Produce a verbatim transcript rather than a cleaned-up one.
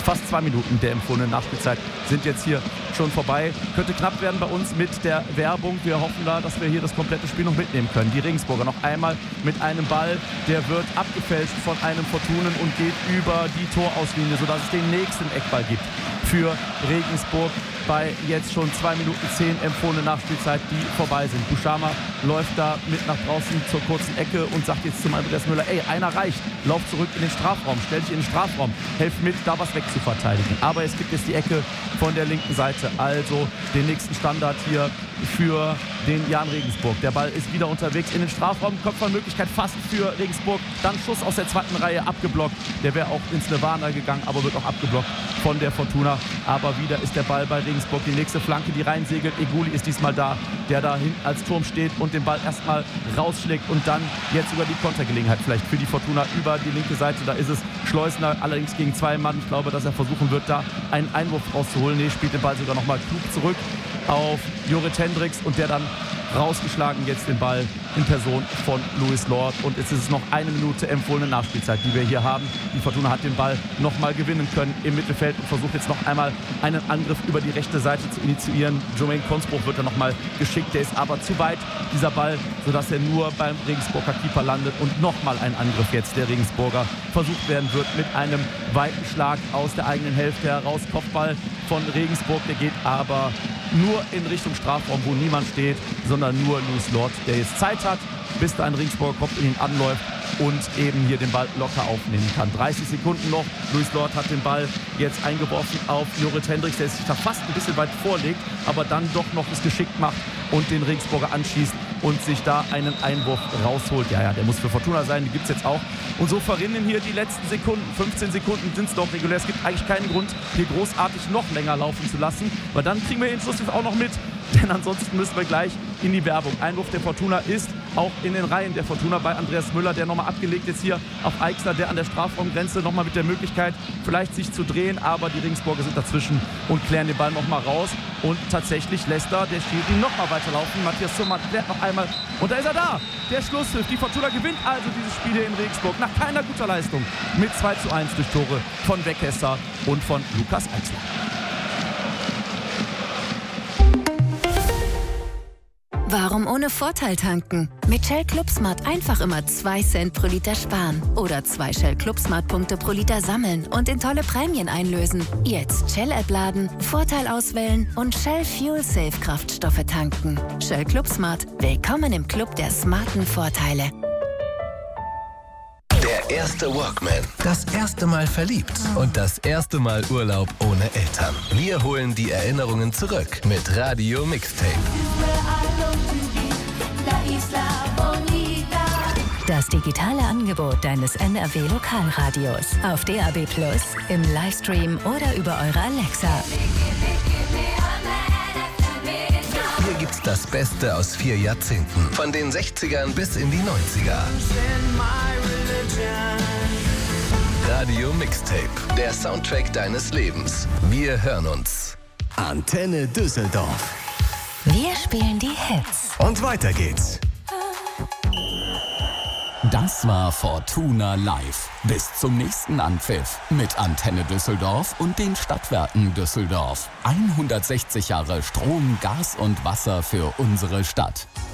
Fast zwei Minuten der empfohlenen Nachspielzeit sind jetzt hier schon vorbei. Könnte knapp werden bei uns mit der Werbung. Wir hoffen da, dass wir hier das komplette Spiel noch mitnehmen können. Die Regensburger noch einmal mit einem Ball. Der wird abgefälscht von einem Fortunen und geht über die Torauslinie, sodass es den nächsten Eckball gibt für Regensburg bei jetzt schon zwei Minuten zehn empfohlene Nachspielzeit, die vorbei sind. Buschama läuft da mit nach draußen zur kurzen Ecke und sagt jetzt zum Andreas Müller, ey, einer reicht, lauf zurück in den Strafraum, stell dich in den Strafraum, helf mit, da was wegzuverteidigen. Aber es gibt jetzt die Ecke von der linken Seite, also den nächsten Standard hier für den Jan Regensburg. Der Ball ist wieder unterwegs in den Strafraum, Kopfballmöglichkeit fast für Regensburg, dann Schuss aus der zweiten Reihe abgeblockt, der wäre auch ins Nirvana gegangen, aber wird auch abgeblockt von der Fortuna. Aber wieder ist der Ball bei Regensburg, die nächste Flanke, die reinsegelt. Eguli ist diesmal da, der da hinten als Turm steht und den Ball erstmal rausschlägt und dann jetzt über die Kontergelegenheit vielleicht für die Fortuna über die linke Seite. Da ist es Schleusener, allerdings gegen zwei Mann. Ich glaube, dass er versuchen wird, da einen Einwurf rauszuholen. Nee, spielt den Ball sogar nochmal klug zurück auf Jorrit Hendricks und der dann rausgeschlagen jetzt den Ball in Person von Louis Lord. Und jetzt ist es noch eine Minute empfohlene Nachspielzeit, die wir hier haben. Die Fortuna hat den Ball nochmal gewinnen können im Mittelfeld und versucht jetzt noch einmal einen Angriff über die rechte Seite zu initiieren. Jermaine Konsbruch wird dann nochmal geschickt. Der ist aber zu weit, dieser Ball, sodass er nur beim Regensburger Keeper landet. Und nochmal ein Angriff jetzt der Regensburger versucht werden wird mit einem weiten Schlag aus der eigenen Hälfte heraus. Kopfball von Regensburg, der geht aber nur in Richtung Strafraum, wo niemand steht, sondern nur Louis Lord, der jetzt Zeit hat, bis da ein Regensburger Kopf in ihn anläuft und eben hier den Ball locker aufnehmen kann. dreißig Sekunden noch. Louis Lord hat den Ball jetzt eingeworfen auf Jorrit Hendricks, der sich da fast ein bisschen weit vorlegt, aber dann doch noch es geschickt macht und den Regensburger anschießt und sich da einen Einwurf rausholt. Ja, ja, der muss für Fortuna sein, die gibt es jetzt auch. Und so verrinnen hier die letzten Sekunden. fünfzehn Sekunden sind es noch regulär. Es gibt eigentlich keinen Grund, hier großartig noch länger laufen zu lassen, weil dann kriegen wir den Schluss auch noch mit. Denn ansonsten müssen wir gleich in die Werbung. Einwurf der Fortuna ist auch in den Reihen der Fortuna bei Andreas Müller, der nochmal abgelegt ist hier auf Eichsner, der an der Strafraumgrenze nochmal mit der Möglichkeit vielleicht sich zu drehen, aber die Regensburger sind dazwischen und klären den Ball nochmal raus. Und tatsächlich Lester, der spielt ihn nochmal weiterlaufen. Matthias Zimmermann klärt noch einmal und da ist er da. Der Schlusspfiff. Die Fortuna gewinnt also dieses Spiel hier in Regensburg nach keiner guter Leistung mit zwei zu eins durch Tore von Weghester und von Lukas Eichsner. Warum ohne Vorteil tanken? Mit Shell Club Smart einfach immer zwei Cent pro Liter sparen. Oder zwei Shell Club Smart Punkte pro Liter sammeln und in tolle Prämien einlösen. Jetzt Shell-App laden, Vorteil auswählen und Shell Fuel Safe Kraftstoffe tanken. Shell Club Smart. Willkommen im Club der smarten Vorteile. Der erste Walkman. Das erste Mal verliebt. Und das erste Mal Urlaub ohne Eltern. Wir holen die Erinnerungen zurück mit Radio Mixtape. Das digitale Angebot deines N R W Lokalradios. Auf D A B Plus, im Livestream oder über eure Alexa. Hier gibt's das Beste aus vier Jahrzehnten. Von den sechzigern bis in die neunziger. Radio Mixtape. Der Soundtrack deines Lebens. Wir hören uns. Antenne Düsseldorf. Wir spielen die Hits. Und weiter geht's. Das war Fortuna Live. Bis zum nächsten Anpfiff mit Antenne Düsseldorf und den Stadtwerken Düsseldorf. hundertsechzig Jahre Strom, Gas und Wasser für unsere Stadt.